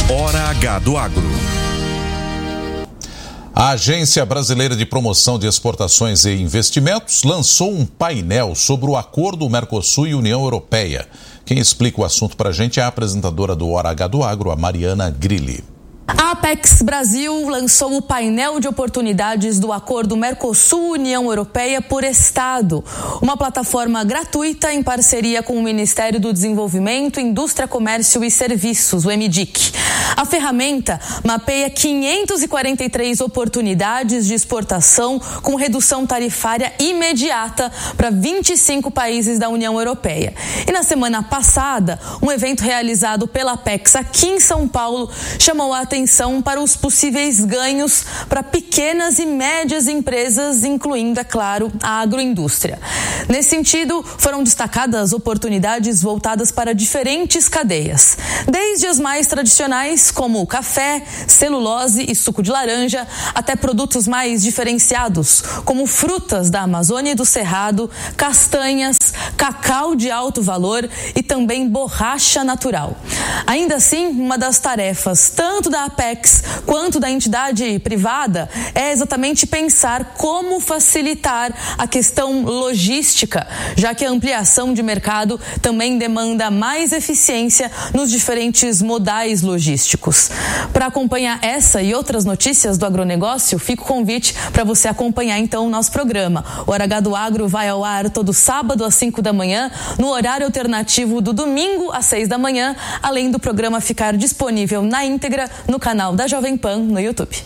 Hora H do Agro. A Agência Brasileira de Promoção de Exportações e Investimentos lançou um painel sobre o acordo Mercosul e União Europeia. Quem explica o assunto para a gente é a apresentadora do Hora H do Agro, a Mariana Grilli. A Apex Brasil lançou o painel de oportunidades do acordo Mercosul-União Europeia por Estado, uma plataforma gratuita em parceria com o Ministério do Desenvolvimento, Indústria, Comércio e Serviços, o MDIC. A ferramenta mapeia 543 oportunidades de exportação com redução tarifária imediata para 25 países da União Europeia. E na semana passada, um evento realizado pela Apex aqui em São Paulo chamou a atenção para os possíveis ganhos para pequenas e médias empresas, incluindo, é claro, a agroindústria. Nesse sentido, foram destacadas oportunidades voltadas para diferentes cadeias, desde as mais tradicionais, como café, celulose e suco de laranja, até produtos mais diferenciados, como frutas da Amazônia e do Cerrado, castanhas, cacau de alto valor e também borracha natural. Ainda assim, uma das tarefas, tanto da Apex quanto da entidade privada, é exatamente pensar como facilitar a questão logística, já que a ampliação de mercado também demanda mais eficiência nos diferentes modais logísticos. Para acompanhar essa e outras notícias do agronegócio, fica o convite para você acompanhar então o nosso programa. O Hora H do Agro vai ao ar todo sábado às 5 da manhã, no horário alternativo do domingo às 6 da manhã, além do programa ficar disponível na íntegra no canal da Jovem Pan no YouTube.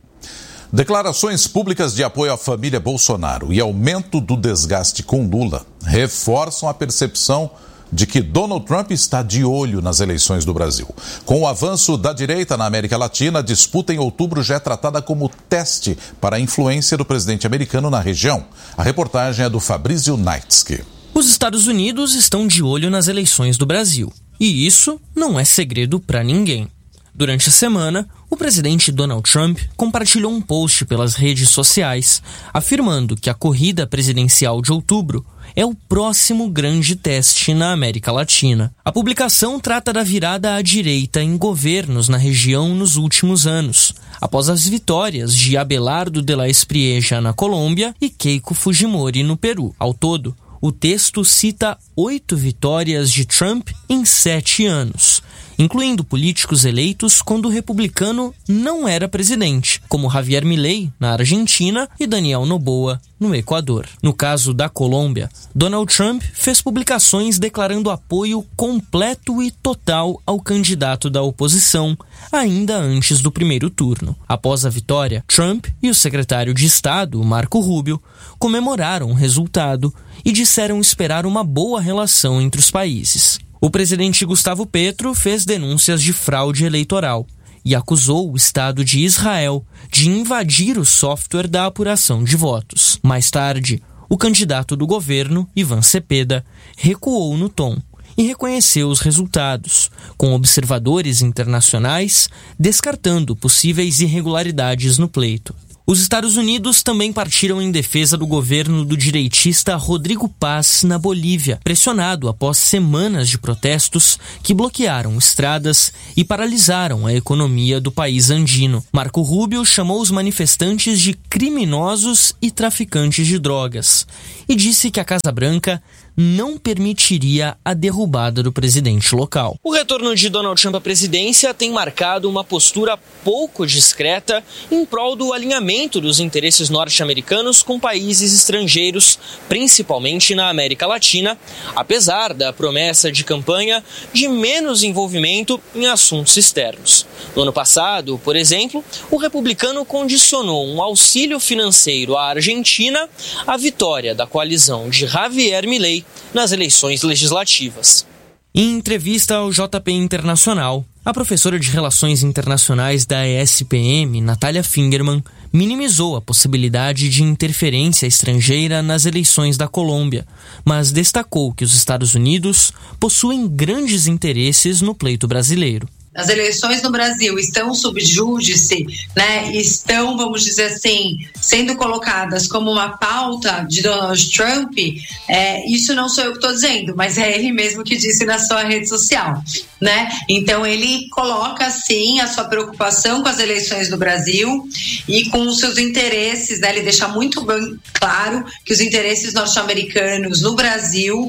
Declarações públicas de apoio à família Bolsonaro e aumento do desgaste com Lula reforçam a percepção de que Donald Trump está de olho nas eleições do Brasil. Com o avanço da direita na América Latina, a disputa em outubro já é tratada como teste para a influência do presidente americano na região. A reportagem é do Fabrício Naitsky. Os Estados Unidos estão de olho nas eleições do Brasil. E isso não é segredo para ninguém. Durante a semana, o presidente Donald Trump compartilhou um post pelas redes sociais, afirmando que a corrida presidencial de outubro é o próximo grande teste na América Latina. A publicação trata da virada à direita em governos na região nos últimos anos, após as vitórias de Abelardo de la Espriella na Colômbia e Keiko Fujimori no Peru. Ao todo, o texto cita 8 vitórias de Trump em 7 anos, incluindo políticos eleitos quando o republicano não era presidente, como Javier Milei, na Argentina, e Daniel Noboa, no Equador. No caso da Colômbia, Donald Trump fez publicações declarando apoio completo e total ao candidato da oposição, ainda antes do primeiro turno. Após a vitória, Trump e o secretário de Estado, Marco Rubio, comemoraram o resultado e disseram esperar uma boa relação entre os países. O presidente Gustavo Petro fez denúncias de fraude eleitoral e acusou o Estado de Israel de invadir o software da apuração de votos. Mais tarde, o candidato do governo, Ivan Cepeda, recuou no tom e reconheceu os resultados, com observadores internacionais descartando possíveis irregularidades no pleito. Os Estados Unidos também partiram em defesa do governo do direitista Rodrigo Paz na Bolívia, pressionado após semanas de protestos que bloquearam estradas e paralisaram a economia do país andino. Marco Rubio chamou os manifestantes de criminosos e traficantes de drogas e disse que a Casa Branca não permitiria a derrubada do presidente local. O retorno de Donald Trump à presidência tem marcado uma postura pouco discreta em prol do alinhamento dos interesses norte-americanos com países estrangeiros, principalmente na América Latina, apesar da promessa de campanha de menos envolvimento em assuntos externos. No ano passado, por exemplo, o republicano condicionou um auxílio financeiro à Argentina à vitória da coalizão de Javier Milei nas eleições legislativas. Em entrevista ao JP Internacional, a professora de Relações Internacionais da ESPM, Natália Fingerman, minimizou a possibilidade de interferência estrangeira nas eleições da Colômbia, mas destacou que os Estados Unidos possuem grandes interesses no pleito brasileiro. as eleições no Brasil estão sob júdice, né, estão, vamos dizer assim, sendo colocadas como uma pauta de Donald Trump, isso não sou eu que estou dizendo, mas é ele mesmo que disse na sua rede social, né? Então ele coloca, sim, a sua preocupação com as eleições do Brasil e com os seus interesses, né? Ele deixa muito bem claro que os interesses norte-americanos no Brasil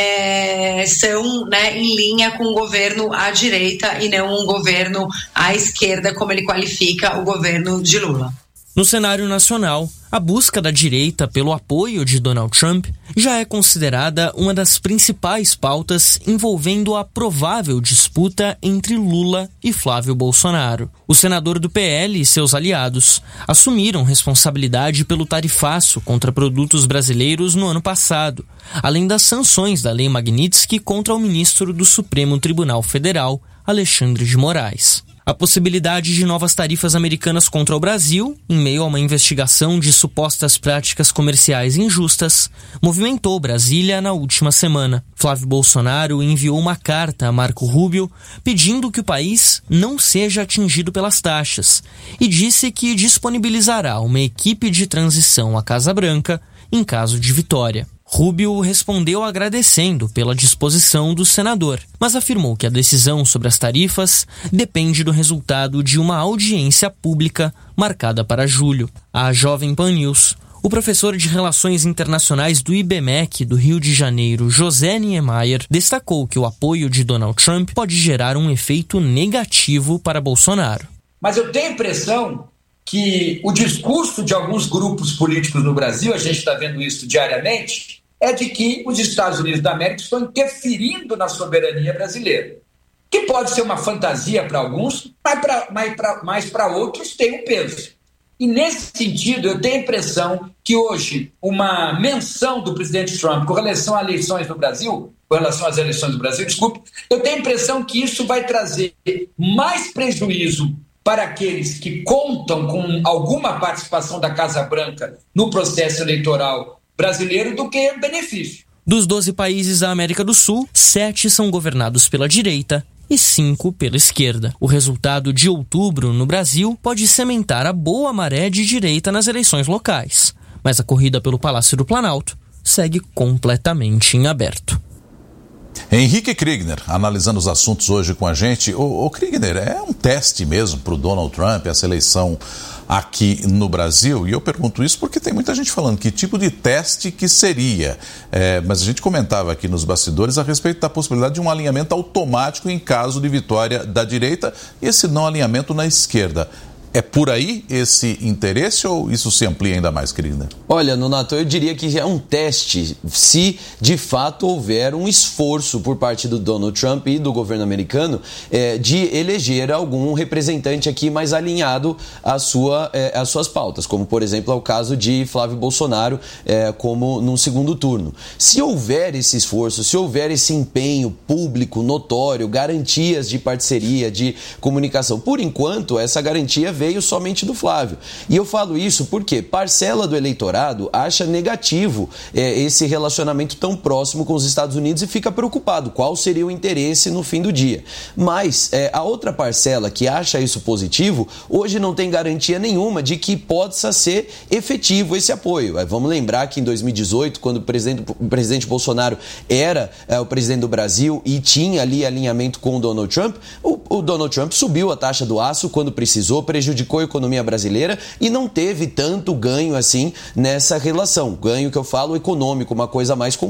são, né, em linha com o governo à direita e não um governo à esquerda, como ele qualifica o governo de Lula. No cenário nacional, a busca da direita pelo apoio de Donald Trump já é considerada uma das principais pautas envolvendo a provável disputa entre Lula e Flávio Bolsonaro. O senador do PL e seus aliados assumiram responsabilidade pelo tarifaço contra produtos brasileiros no ano passado, além das sanções da Lei Magnitsky contra o ministro do Supremo Tribunal Federal, Alexandre de Moraes. A possibilidade de novas tarifas americanas contra o Brasil, em meio a uma investigação de supostas práticas comerciais injustas, movimentou Brasília na última semana. Flávio Bolsonaro enviou uma carta a Marco Rubio pedindo que o país não seja atingido pelas taxas e disse que disponibilizará uma equipe de transição à Casa Branca em caso de vitória. Rubio respondeu agradecendo pela disposição do senador, mas afirmou que a decisão sobre as tarifas depende do resultado de uma audiência pública marcada para julho. À Jovem Pan News, o professor de Relações Internacionais do IBMEC do Rio de Janeiro, José Niemeyer, destacou que o apoio de Donald Trump pode gerar um efeito negativo para Bolsonaro. Mas eu tenho a impressão que o discurso de alguns grupos políticos no Brasil, a gente está vendo isso diariamente, é de que os Estados Unidos da América estão interferindo na soberania brasileira. Que pode ser uma fantasia para alguns, mas para outros tem um peso. E nesse sentido, eu tenho a impressão que hoje uma menção do presidente Trump com relação às eleições do Brasil, eu tenho a impressão que isso vai trazer mais prejuízo para aqueles que contam com alguma participação da Casa Branca no processo eleitoral brasileiro do que benefício. Dos 12 países da América do Sul, 7 são governados pela direita e 5 pela esquerda. O resultado de outubro no Brasil pode cimentar a boa maré de direita nas eleições locais, mas a corrida pelo Palácio do Planalto segue completamente em aberto. Henrique Kriegner, analisando os assuntos hoje com a gente. O Kriegner, é um teste mesmo para o Donald Trump, essa eleição aqui no Brasil? E eu pergunto isso porque tem muita gente falando que tipo de teste que seria. Mas a gente comentava aqui nos bastidores a respeito da possibilidade de um alinhamento automático em caso de vitória da direita e esse não alinhamento na esquerda. É por aí esse interesse ou isso se amplia ainda mais, Kriegner? Olha, Nonato, eu diria que é um teste se de fato houver um esforço por parte do Donald Trump e do governo americano de eleger algum representante aqui mais alinhado às suas pautas, como por exemplo é o caso de Flávio Bolsonaro como num segundo turno. Se houver esse esforço, se houver esse empenho público, notório, garantias de parceria, de comunicação, por enquanto essa garantia veio somente do Flávio. E eu falo isso porque parcela do eleitorado acha negativo esse relacionamento tão próximo com os Estados Unidos e fica preocupado qual seria o interesse no fim do dia. Mas a outra parcela que acha isso positivo, hoje não tem garantia nenhuma de que possa ser efetivo esse apoio. Vamos lembrar que em 2018, quando o presidente Bolsonaro era o presidente do Brasil e tinha ali alinhamento com o Donald Trump, o Donald Trump subiu a taxa do aço quando precisou, prejudicou a economia brasileira e não teve tanto ganho assim nessa relação. Ganho que eu falo econômico, uma coisa mais